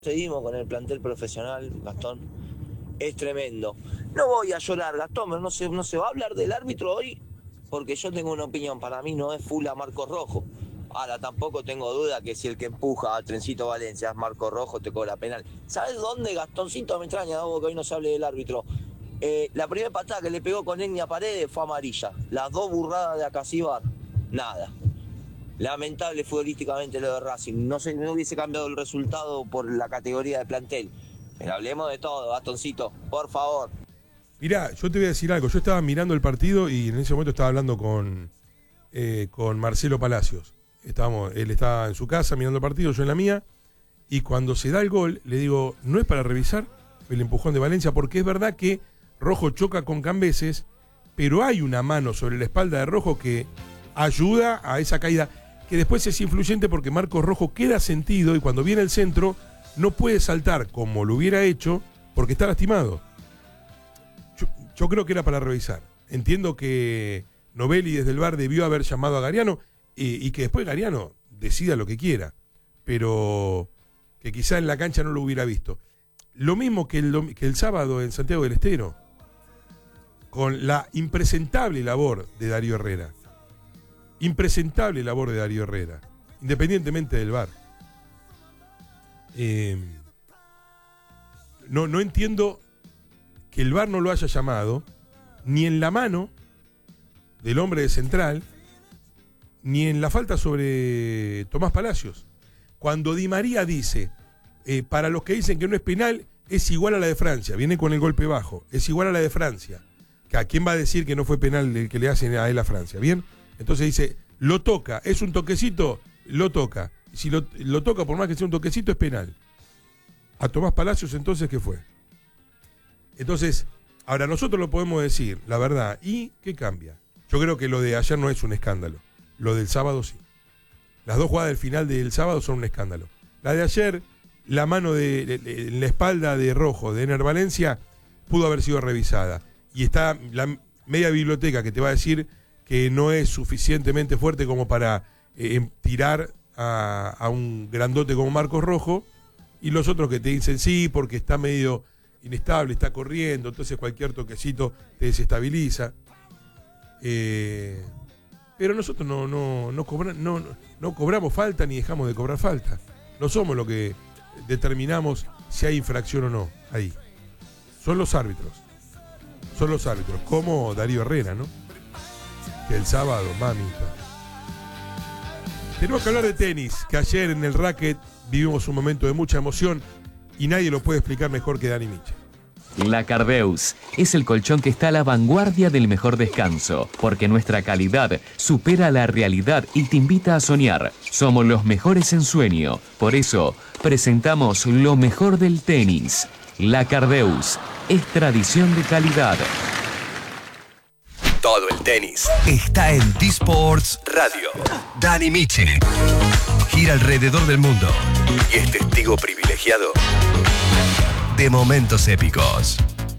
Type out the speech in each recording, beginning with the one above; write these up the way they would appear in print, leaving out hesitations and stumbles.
Seguimos con el plantel profesional, Gastón. Es tremendo. No voy a llorar, Gastón, pero no se va a hablar del árbitro hoy, porque yo tengo una opinión. Para mí no es full a Marcos Rojo. Ahora tampoco tengo duda que si el que empuja a Trencito Valencia es Marcos Rojo, te cobra penal. ¿Sabes dónde, Gastoncito? Me extraña, que hoy no se hable del árbitro. La primera patada que le pegó con Egna Paredes fue amarilla. Las dos burradas de Acasíbar, nada. Lamentable futbolísticamente lo de Racing. No sé, no hubiese cambiado el resultado por la categoría de plantel. Pero hablemos de todo, Gastoncito, por favor. Mirá, yo te voy a decir algo. Yo estaba mirando el partido y en ese momento estaba hablando con Marcelo Palacios. Él estaba en su casa mirando el partido, yo en la mía. Y cuando se da el gol, le digo, no es para revisar el empujón de Valencia, porque es verdad que Rojo choca con Cambeses, pero hay una mano sobre la espalda de Rojo que ayuda a esa caída, que después es influyente porque Marcos Rojo queda sentido y cuando viene el centro no puede saltar como lo hubiera hecho porque está lastimado. Yo creo que era para revisar. Entiendo que Novelli desde el VAR debió haber llamado a Gariano y que después Gariano decida lo que quiera, pero que quizá en la cancha no lo hubiera visto. Lo mismo que el sábado en Santiago del Estero, con la impresentable labor de Darío Herrera. Impresentable labor de Darío Herrera, independientemente del VAR. No entiendo que el VAR no lo haya llamado, ni en la mano del hombre de Central, ni en la falta sobre Tomás Palacios. Cuando Di María dice, para los que dicen que no es penal, es igual a la de Francia, viene con el golpe bajo, es igual a la de Francia. ¿A quién va a decir que no fue penal el que le hacen a él a Francia? ¿Bien? Entonces dice, lo toca, es un toquecito, lo toca. Si lo toca, por más que sea un toquecito, es penal. A Tomás Palacios, entonces, ¿qué fue? Entonces, ahora nosotros lo podemos decir, la verdad, ¿y qué cambia? Yo creo que lo de ayer no es un escándalo. Lo del sábado sí. Las dos jugadas del final del sábado son un escándalo. La de ayer, la mano en la espalda de Rojo, de Ener Valencia, pudo haber sido revisada. Y está la media biblioteca que te va a decir que no es suficientemente fuerte como para tirar a un grandote como Marcos Rojo, y los otros que te dicen sí, porque está medio inestable, está corriendo, entonces cualquier toquecito te desestabiliza. Pero nosotros no cobramos falta ni dejamos de cobrar falta. No somos los que determinamos si hay infracción o no ahí. Son los árbitros. Son los árbitros, como Darío Herrera, ¿no? Que el sábado, mamita. Tenemos que hablar de tenis, que ayer en el racket vivimos un momento de mucha emoción y nadie lo puede explicar mejor que Dani Miche. La Cardeus es el colchón que está a la vanguardia del mejor descanso, porque nuestra calidad supera la realidad y te invita a soñar. Somos los mejores en sueño, por eso presentamos lo mejor del tenis. La Cardeus es tradición de calidad. Todo el tenis está en T-Sports Radio. Dani Miche gira alrededor del mundo y es testigo privilegiado de momentos épicos.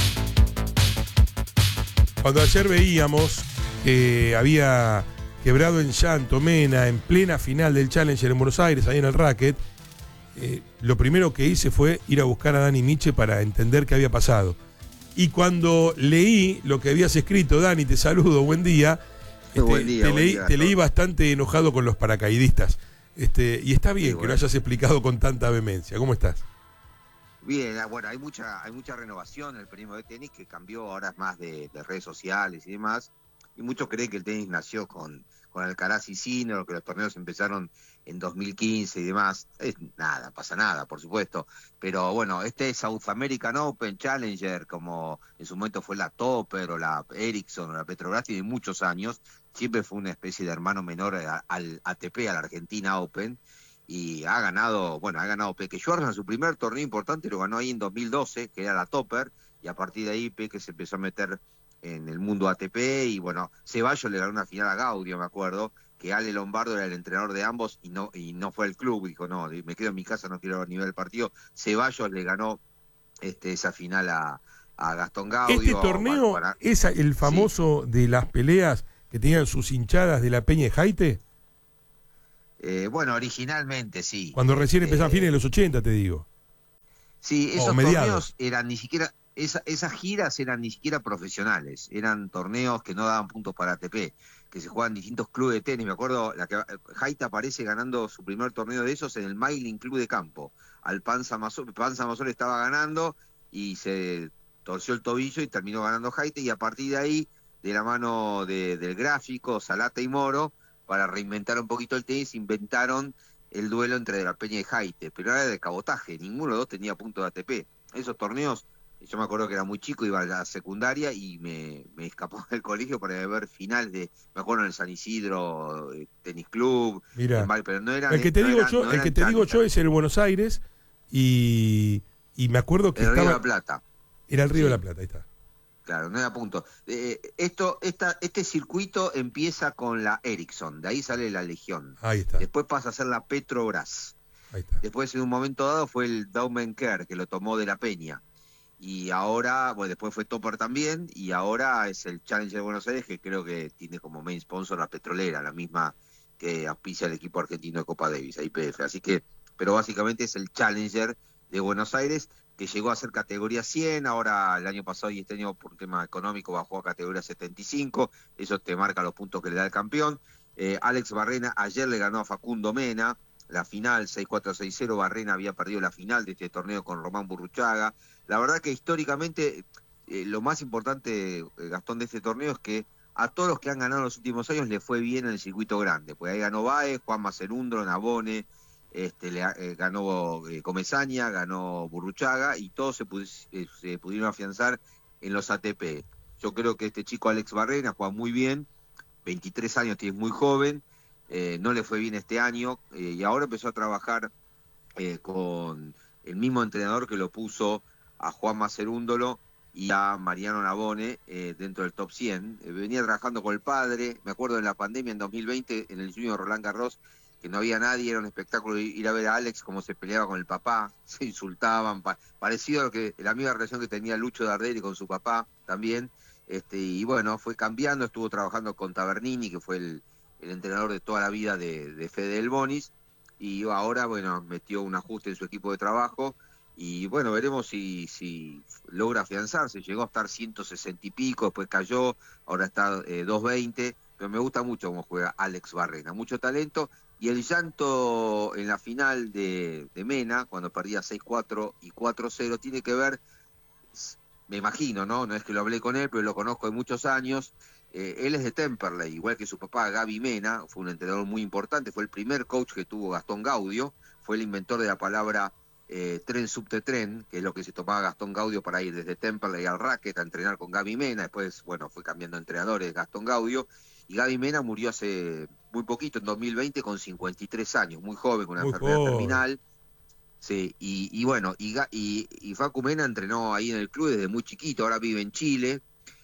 Cuando ayer veíamos que había quebrado en llanto Mena en plena final del Challenger en Buenos Aires, ahí en el racket, lo primero que hice fue ir a buscar a Dani Miche para entender qué había pasado. Y cuando leí lo que habías escrito, Dani, te saludo, buen día. Te leí bastante enojado con los paracaidistas. Y está bien que lo hayas explicado con tanta vehemencia. ¿Cómo estás? Bien, bueno, hay mucha renovación en el periodismo de tenis que cambió, ahora es más de redes sociales y demás. Y muchos creen que el tenis nació con Alcaraz y Sinner, que los torneos empezaron en 2015 y demás. Pasa nada, por supuesto. Pero bueno, este South American Open Challenger, como en su momento fue la Topper o la Ericsson o la Petrobras, de muchos años, siempre fue una especie de hermano menor al ATP, a la Argentina Open, y ha ganado Peque Schwartzman, su primer torneo importante lo ganó ahí en 2012, que era la Topper, y a partir de ahí Peque se empezó a meter en el mundo ATP, y bueno, Ceballos le ganó una final a Gaudio, me acuerdo, que Ale Lombardo era el entrenador de ambos y no fue el club, dijo, no, me quedo en mi casa, no quiero ver nivel del partido. Ceballos le ganó esa final a Gastón Gaudio. Este torneo es el famoso de las peleas que tenían sus hinchadas de la Peña de Jaite. Bueno, originalmente sí. Cuando recién empezaban, fines de los 80, te digo. Sí, O esos mediados. torneos eran ni siquiera, esas giras eran ni siquiera profesionales, eran torneos que no daban puntos para ATP, que se jugaban en distintos clubes de tenis. Me acuerdo, Jaita aparece ganando su primer torneo de esos en el Mailing Club de Campo. Al Panza Mazol estaba ganando y se torció el tobillo y terminó ganando Jaita, y a partir de ahí, de la mano del gráfico, Salata y Moro, para reinventar un poquito el tenis, inventaron el duelo entre De la Peña y Jaite, pero era de cabotaje, ninguno de los dos tenía punto de ATP. Esos torneos, yo me acuerdo que era muy chico, iba a la secundaria y me escapó del colegio para ver finales me acuerdo en el San Isidro Tenis Club, Mira, pero no eran, el que te digo yo, no el que eran te digo yo challenger. es el Buenos Aires y me acuerdo que El Río de estaba, la Plata. era el Río de Sí. la Plata, ahí está. Claro, no era punto. Este circuito empieza con la Ericsson, de ahí sale la Legión. Ahí está, Después pasa a ser la Petrobras. ahí está. Después, en un momento dado, fue el Daumenker, que lo tomó De la Peña. Y ahora, bueno, después fue Topper también, y ahora es el Challenger de Buenos Aires, que creo que tiene como main sponsor la Petrolera, la misma que auspicia el equipo argentino de Copa Davis, IPF. Así que, pero básicamente es el Challenger de Buenos Aires, que llegó a ser categoría 100, ahora el año pasado y este año por un tema económico bajó a categoría 75, eso te marca los puntos que le da el campeón. Alex Barrena ayer le ganó a Facundo Mena la final 6-4, 6-0, Barrena había perdido la final de este torneo con Román Burruchaga. La verdad que históricamente lo más importante, Gastón, de este torneo es que a todos los que han ganado en los últimos años le fue bien en el circuito grande, pues ahí ganó Baez, Juan Macerundro, Navone, ganó Comesaña, ganó Burruchaga, y todos se pudieron afianzar en los ATP. Yo creo que este chico Alex Barrena juega muy bien, 23 años, es muy joven, no le fue bien este año, y ahora empezó a trabajar con el mismo entrenador que lo puso a Juan Macerúndolo y a Mariano Navone dentro del top 100. Venía trabajando con el padre, me acuerdo en la pandemia en 2020, en el Junior Roland Garros, que no había nadie, era un espectáculo ir a ver a Alex cómo se peleaba con el papá, se insultaban, parecido a la misma relación que tenía Lucho Dardelli con su papá también, y bueno, fue cambiando, estuvo trabajando con Tabernini, que fue el entrenador de toda la vida de Fede Del Bonis, y ahora, bueno, metió un ajuste en su equipo de trabajo, y bueno, veremos si logra afianzarse. Llegó a estar 160 y pico, después cayó, ahora está 220, pero me gusta mucho cómo juega Alex Barrena, mucho talento, y el llanto en la final de Mena, cuando perdía 6-4 y 4-0, tiene que ver, me imagino, ¿no? No es que lo hablé con él, pero lo conozco de muchos años. Él es de Temperley, igual que su papá Gaby Mena, fue un entrenador muy importante, fue el primer coach que tuvo Gastón Gaudio, fue el inventor de la palabra tren subte tren, que es lo que se tomaba Gastón Gaudio para ir desde Temperley al Racket a entrenar con Gaby Mena. Después, bueno, fue cambiando entrenadores Gastón Gaudio, y Gaby Mena murió hace muy poquito, en 2020, con 53 años, muy joven, con una Muy enfermedad joven. terminal. Sí, y bueno, y Facu Mena entrenó ahí en el club desde muy chiquito, ahora vive en Chile,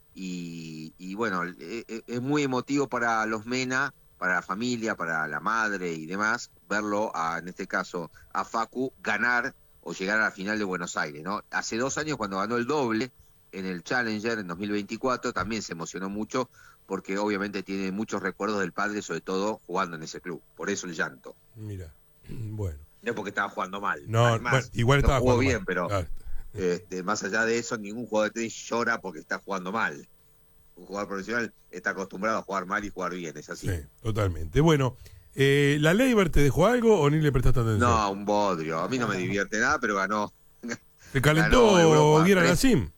y bueno, es muy emotivo para los Mena, para la familia, para la madre y demás, verlo, en este caso, a Facu ganar o llegar a la final de Buenos Aires, ¿no? Hace 2 años, cuando ganó el doble en el Challenger, en 2024, también se emocionó mucho, porque obviamente tiene muchos recuerdos del padre, sobre todo jugando en ese club, por eso el llanto. Mira, bueno. No porque estaba jugando mal. No, Además, bueno, igual no estaba jugó jugando bien, mal. pero Claro. más allá de eso, ningún jugador de tenis llora porque está jugando mal. Un jugador profesional está acostumbrado a jugar mal y jugar bien, es así. Sí, totalmente. Bueno, ¿la Leiber te dejó algo o ni le prestaste atención? No, un bodrio. A mí no me divierte nada, pero ganó. ¿Te calentó ganó Europa, Guira Nassim?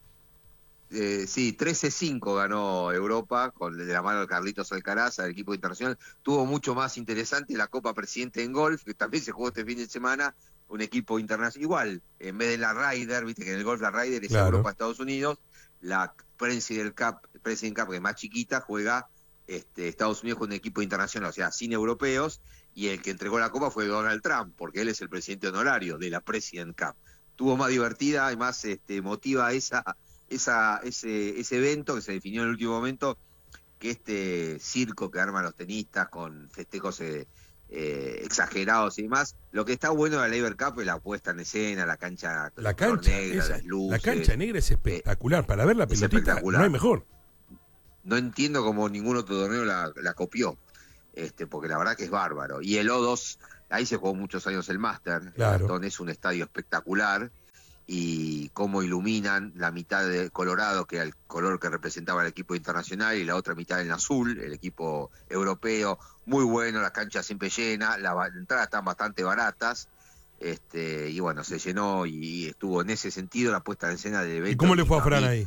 Sí, 13-5 ganó Europa de la mano de Carlitos Alcaraz al equipo internacional. Tuvo mucho más interesante la Copa Presidente en golf, que también se jugó este fin de semana, un equipo internacional. Igual, en vez de la Ryder, viste que en el golf la Ryder es Claro. Europa-Estados Unidos, la President Cup, que es más chiquita, juega Estados Unidos con un equipo internacional, o sea, sin europeos, y el que entregó la Copa fue Donald Trump, porque él es el presidente honorario de la President Cup. Tuvo más divertida y más emotiva ese evento que se definió en el último momento, que este circo que arman los tenistas con festejos exagerados y demás. Lo que está bueno de la Laver Cup es la puesta en escena, la cancha negra, las luces. La cancha negra es espectacular. Para ver la pelotita espectacular. no hay mejor. No entiendo cómo ningún otro torneo la copió, porque la verdad que es bárbaro. Y el O2, ahí se jugó muchos años el Master. Claro. Gastón, es un estadio espectacular. y cómo iluminan la mitad de colorado, que era el color que representaba el equipo internacional, y la otra mitad en azul, el equipo europeo. Muy bueno, las canchas siempre llenas, las entradas están bastante baratas, y bueno, se llenó y estuvo en ese sentido la puesta en escena del evento. ¿Y cómo le fue a Fran ahí?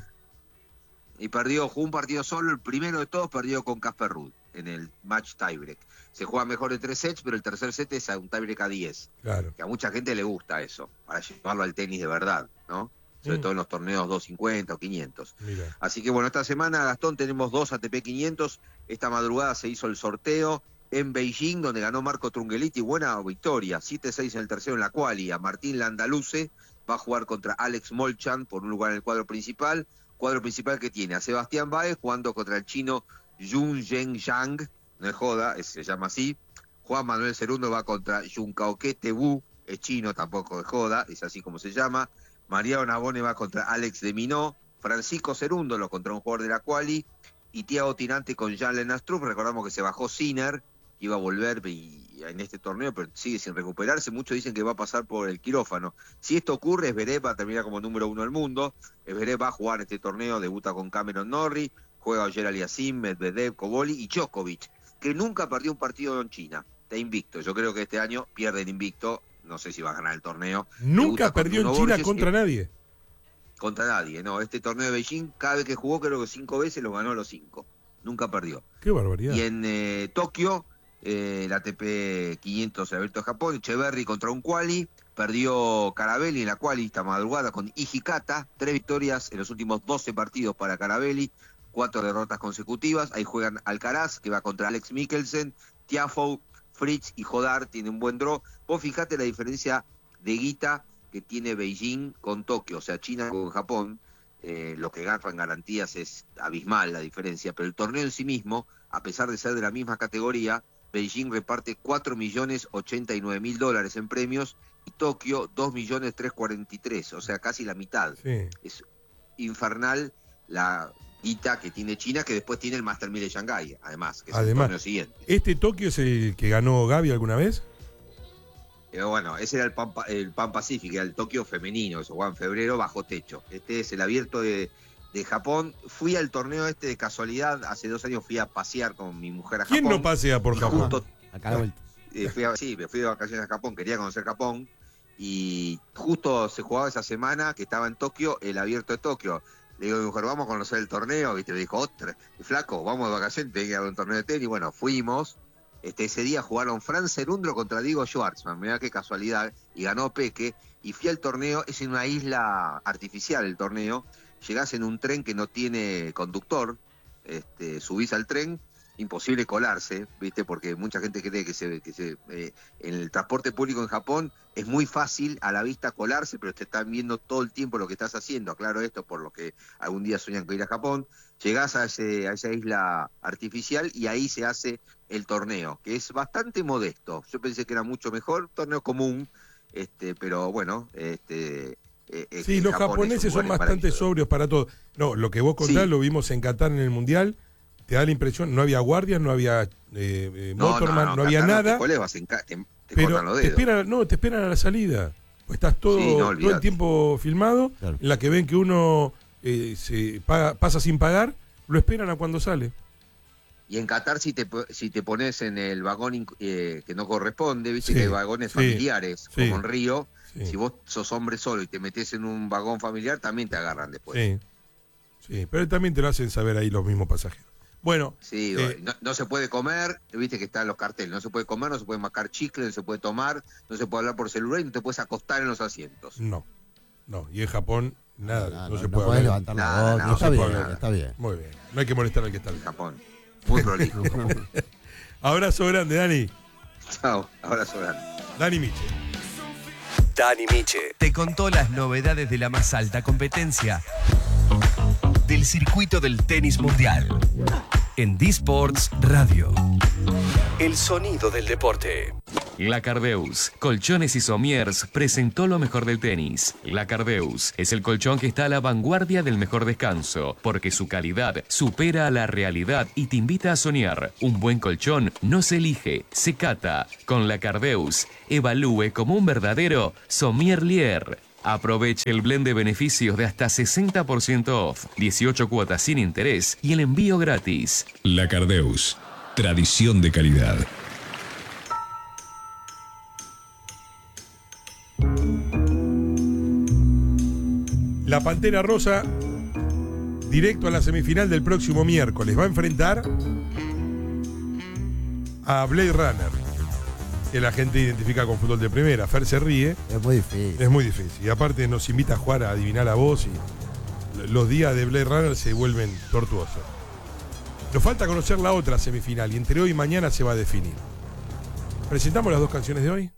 Y jugó un partido solo, el primero de todos perdió con Casper Ruud en el match tiebreak. Se juega mejor de 3 sets, pero el tercer set es un tiebreak a 10. Claro. Que a mucha gente le gusta eso, para llevarlo al tenis de verdad, ¿no? Sobre todo en los torneos 250 o 500. Mira. Así que bueno, esta semana, Gastón, tenemos 2 ATP 500. Esta madrugada se hizo el sorteo en Beijing, donde ganó Marco Trungelliti. Buena victoria, 7-6 en el tercero en la quali. A Martín Landaluce va a jugar contra Alex Molchan por un lugar en el cuadro principal. Cuadro principal que tiene a Sebastián Báez jugando contra el chino Jun Zheng, no es joda, se llama así. Juan Manuel Cerundo va contra Junkaoke Tebu, es chino, tampoco es joda, es así como se llama. Mariano Navone va contra Alex de Minó. Francisco Cerúndolo contra un jugador de la quali. Y Thiago Tirante con Jan Lenastrup. Recordamos que se bajó Sinner, que iba a volver en este torneo, pero sigue sin recuperarse. Muchos dicen que va a pasar por el quirófano. Si esto ocurre, Zverev va a terminar como número 1 del mundo. Zverev va a jugar este torneo, debuta con Cameron Norrie, juega Ogier Aliassime, Medvedev, Koboli y Djokovic, que nunca perdió un partido en China. Está invicto. Yo creo que este año pierde el invicto. No sé si va a ganar el torneo. Nunca perdió en China contra nadie. Contra nadie, no. Este torneo de Beijing, cada vez que jugó, creo que 5 veces lo ganó los 5. Nunca perdió. Qué barbaridad. Y en Tokio, el ATP 500 se ha abierto a Japón. Echeverry contra un quali. Perdió Carabelli en la quali esta madrugada con Hijikata. 3 victorias en los últimos 12 partidos para Carabelli. 4 derrotas consecutivas. Ahí juegan Alcaraz, que va contra Alex Mikkelsen. Tiafoe, Fritz y Jodar tienen un buen draw. Vos fijate la diferencia de guita que tiene Beijing con Tokio, o sea, China con Japón. Lo que ganan garantías es abismal la diferencia, pero el torneo en sí mismo, a pesar de ser de la misma categoría, Beijing reparte $4.089.000 en premios y Tokio $2.343.000, o sea, casi la mitad. Sí. Es infernal la guita que tiene China, que después tiene el Master 1000 de Shanghái, además, que es el torneo siguiente. ¿Este Tokio es el que ganó Gaby alguna vez? Bueno, ese era el Pan Pacific, era el Tokio femenino, eso jugaba en febrero bajo techo. Este es el abierto de Japón. Fui al torneo este de casualidad, hace 2 años fui a pasear con mi mujer a Japón. ¿Quién no pasea por Japón? Acá de vuelta. Me fui de vacaciones a Japón, quería conocer Japón, y justo se jugaba esa semana que estaba en Tokio, el abierto de Tokio. Le digo a mi mujer, vamos a conocer el torneo, ¿viste? Me dijo, otra, flaco, vamos de vacaciones, tengo que ir a un torneo de tenis. Bueno, fuimos. Ese día jugaron Fran Cerundolo contra Diego Schwartzman, mirá qué casualidad, y ganó Peque, y fui al torneo, es en una isla artificial el torneo, llegás en un tren que no tiene conductor, subís al tren, imposible colarse, ¿viste? Porque mucha gente cree que en el transporte público en Japón es muy fácil a la vista colarse, pero te están viendo todo el tiempo lo que estás haciendo. Aclaro esto por lo que algún día sueñan con ir a Japón. Llegás a esa isla artificial y ahí se hace el torneo, que es bastante modesto. Yo pensé que era mucho mejor, torneo común, pero bueno, sí, los japoneses son bastante sobrios para todo. No, lo que vos contás Sí. lo vimos en Qatar en el Mundial. Te da la impresión, no había guardias, no había motorman, no había Qatar, nada. Te colebas, te Pero cortan los te dedos. esperan a la salida. Pues estás todo, Sí, no, todo el olvidate. tiempo filmado, Claro. en la que ven que uno pasa sin pagar, lo esperan a cuando sale. Y en Qatar, si te pones en el vagón que no corresponde, viste Sí, que hay vagones sí, familiares, sí. como en Río, Sí. si vos sos hombre solo y te metes en un vagón familiar, también te agarran después. Sí, pero también te lo hacen saber ahí los mismos pasajeros. Bueno, Sí, no se puede comer, viste que están los carteles, no se puede comer, no se puede mascar chicle, no se puede tomar, no se puede hablar por celular y no te puedes acostar en los asientos. no. Y en Japón, nada, no se no puede podés hablar. levantar la Nada, voz. no, Está no se bien, puede hablar. está bien. Muy bien, no hay que molestar al que está En bien. Japón. Muy prolijo. Abrazo grande, Dani. Chao, abrazo grande. Dani Miche. Dani Miche te contó las novedades de la más alta competencia del circuito del tenis mundial en D-Sports Radio. El sonido del deporte. La Cardeus, Colchones y Somiers presentó lo mejor del tenis. La Cardeus es el colchón que está a la vanguardia del mejor descanso, porque su calidad supera a la realidad y te invita a soñar. Un buen colchón no se elige, se cata. Con La Cardeus, evalúe como un verdadero sommelier. Aproveche el blend de beneficios de hasta 60% off, 18 cuotas sin interés y el envío gratis. La Cardeus, tradición de calidad. La Pantera Rosa, directo a la semifinal del próximo miércoles, va a enfrentar a Blade Runner, que la gente identifica con fútbol de primera. Fer se ríe. Es muy difícil. Es muy difícil. Y aparte nos invita a jugar a adivinar la voz y los días de Blade Runner se vuelven tortuosos. Nos falta conocer la otra semifinal y entre hoy y mañana se va a definir. ¿Presentamos las dos canciones de hoy?